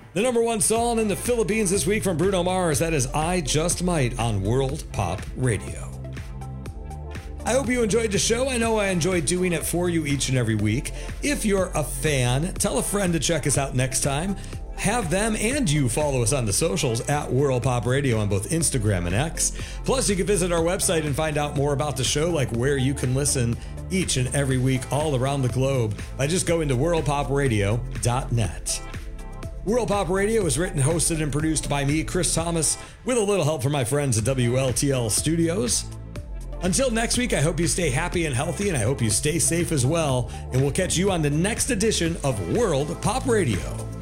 The number one song in the Philippines this week from Bruno Mars, that is I Just Might on World Pop Radio. I hope you enjoyed the show. I know I enjoy doing it for you each and every week. If you're a fan, tell a friend to check us out next time. Have them and you follow us on the socials at World Pop Radio on both Instagram and X. Plus, you can visit our website and find out more about the show, like where you can listen each and every week all around the globe by just going to worldpopradio.net. World Pop Radio is written, hosted, and produced by me, Chris Thomas, with a little help from my friends at WLTL Studios. Until next week, I hope you stay happy and healthy, and I hope you stay safe as well. And we'll catch you on the next edition of World Pop Radio.